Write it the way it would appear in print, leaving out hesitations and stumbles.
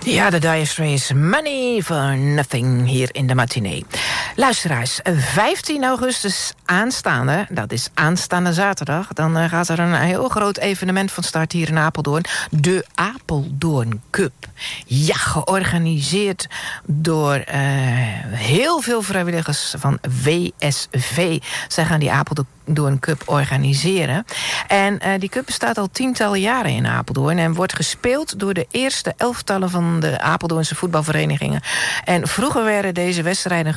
Ja, de Dire Straits, Money for Nothing hier in de matinee. Luisteraars, 15 augustus aanstaande, dat is aanstaande zaterdag, dan gaat er een heel groot evenement van start hier in Apeldoorn. De Apeldoorn Cup. Ja, georganiseerd door heel veel vrijwilligers van WSV. Zij gaan die Apeldoorn Cup organiseren. En die cup bestaat al tientallen jaren in Apeldoorn en wordt gespeeld door de eerste elftallen van de Apeldoornse voetbalverenigingen. En vroeger werden deze wedstrijden